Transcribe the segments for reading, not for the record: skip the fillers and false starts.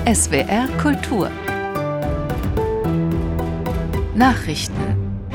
SWR Kultur Nachrichten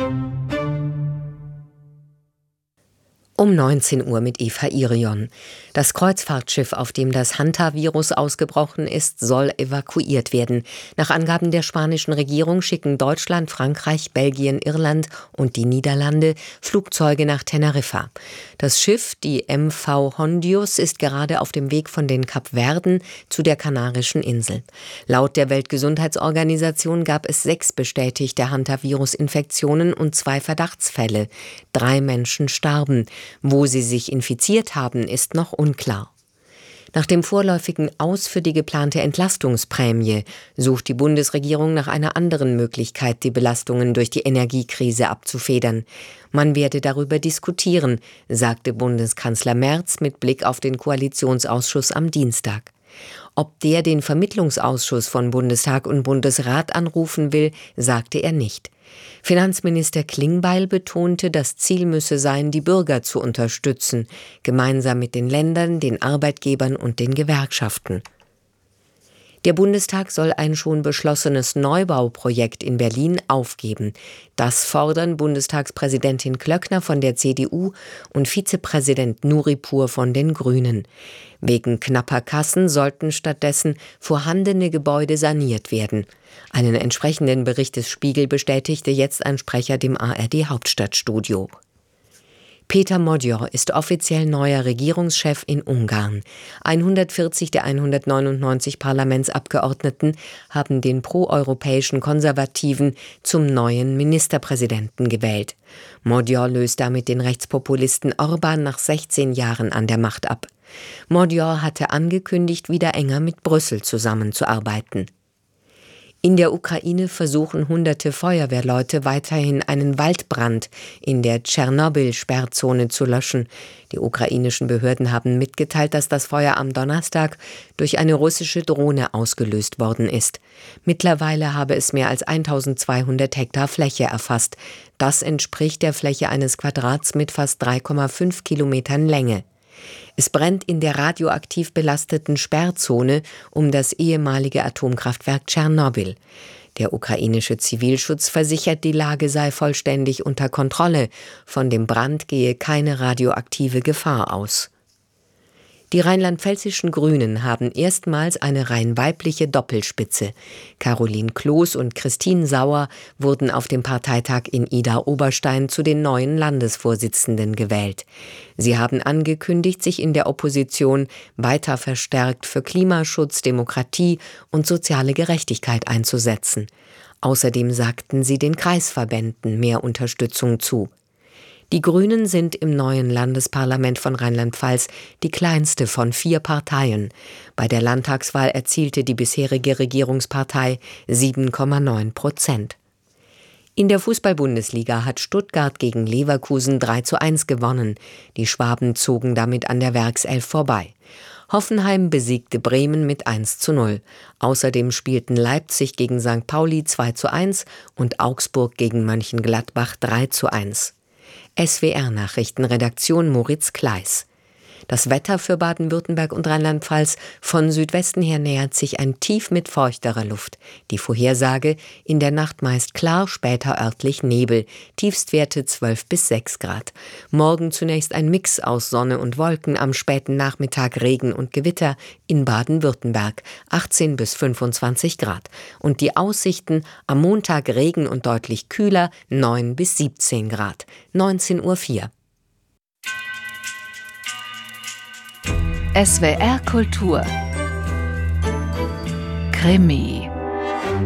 Um 19 Uhr mit Eva Irion. Das Kreuzfahrtschiff, auf dem das Hantavirus ausgebrochen ist, soll evakuiert werden. Nach Angaben der spanischen Regierung schicken Deutschland, Frankreich, Belgien, Irland und die Niederlande Flugzeuge nach Teneriffa. Das Schiff, die MV Hondius, ist gerade auf dem Weg von den Kapverden zu der Kanarischen Insel. Laut der Weltgesundheitsorganisation gab es 6 bestätigte Hantavirus-Infektionen und 2 Verdachtsfälle. 3 Menschen starben. Wo sie sich infiziert haben, ist noch unklar. Nach dem vorläufigen Aus für die geplante Entlastungsprämie sucht die Bundesregierung nach einer anderen Möglichkeit, die Belastungen durch die Energiekrise abzufedern. Man werde darüber diskutieren, sagte Bundeskanzler Merz mit Blick auf den Koalitionsausschuss am Dienstag. Ob der den Vermittlungsausschuss von Bundestag und Bundesrat anrufen will, sagte er nicht. Finanzminister Klingbeil betonte, das Ziel müsse sein, die Bürger zu unterstützen, gemeinsam mit den Ländern, den Arbeitgebern und den Gewerkschaften. Der Bundestag soll ein schon beschlossenes Neubauprojekt in Berlin aufgeben. Das fordern Bundestagspräsidentin Klöckner von der CDU und Vizepräsident Nuripur von den Grünen. Wegen knapper Kassen sollten stattdessen vorhandene Gebäude saniert werden. Einen entsprechenden Bericht des Spiegel bestätigte jetzt ein Sprecher dem ARD-Hauptstadtstudio. Péter Magyar ist offiziell neuer Regierungschef in Ungarn. 140 der 199 Parlamentsabgeordneten haben den proeuropäischen Konservativen zum neuen Ministerpräsidenten gewählt. Magyar löst damit den Rechtspopulisten Orbán nach 16 Jahren an der Macht ab. Magyar hatte angekündigt, wieder enger mit Brüssel zusammenzuarbeiten. In der Ukraine versuchen hunderte Feuerwehrleute weiterhin einen Waldbrand in der Tschernobyl-Sperrzone zu löschen. Die ukrainischen Behörden haben mitgeteilt, dass das Feuer am Donnerstag durch eine russische Drohne ausgelöst worden ist. Mittlerweile habe es mehr als 1200 Hektar Fläche erfasst. Das entspricht der Fläche eines Quadrats mit fast 3,5 Kilometern Länge. Es brennt in der radioaktiv belasteten Sperrzone um das ehemalige Atomkraftwerk Tschernobyl. Der ukrainische Zivilschutz versichert, die Lage sei vollständig unter Kontrolle. Von dem Brand gehe keine radioaktive Gefahr aus. Die rheinland-pfälzischen Grünen haben erstmals eine rein weibliche Doppelspitze. Caroline Kloß und Christine Sauer wurden auf dem Parteitag in Idar-Oberstein zu den neuen Landesvorsitzenden gewählt. Sie haben angekündigt, sich in der Opposition weiter verstärkt für Klimaschutz, Demokratie und soziale Gerechtigkeit einzusetzen. Außerdem sagten sie den Kreisverbänden mehr Unterstützung zu. Die Grünen sind im neuen Landesparlament von Rheinland-Pfalz die kleinste von 4 Parteien. Bei der Landtagswahl erzielte die bisherige Regierungspartei 7,9%. In der Fußball-Bundesliga hat Stuttgart gegen Leverkusen 3:1 gewonnen. Die Schwaben zogen damit an der Werkself vorbei. Hoffenheim besiegte Bremen mit 1:0. Außerdem spielten Leipzig gegen St. Pauli 2:1 und Augsburg gegen Mönchengladbach 3:1. SWR-Nachrichtenredaktion Moritz Kleis. Das Wetter für Baden-Württemberg und Rheinland-Pfalz: von Südwesten her nähert sich ein Tief mit feuchterer Luft. Die Vorhersage: in der Nacht meist klar, später örtlich Nebel. Tiefstwerte 12 bis 6 Grad. Morgen zunächst ein Mix aus Sonne und Wolken, am späten Nachmittag Regen und Gewitter, in Baden-Württemberg 18 bis 25 Grad. Und die Aussichten: am Montag Regen und deutlich kühler, 9 bis 17 Grad. 19:04 Uhr. SWR Kultur Krimi